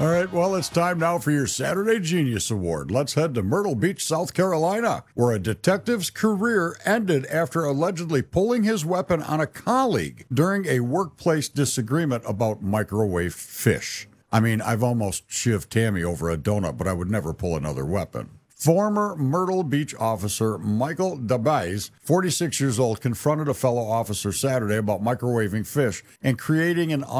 All right, well, it's time now for your Saturday Genius Award. Let's head to Myrtle Beach, South Carolina, where a detective's career ended after allegedly pulling his weapon on a colleague during a workplace disagreement about microwave fish. I mean, I've almost shivved Tammy over a donut, but I would never pull another weapon. Former Myrtle Beach officer Michael DeBaise, 46 years old, confronted a fellow officer Saturday about microwaving fish and creating an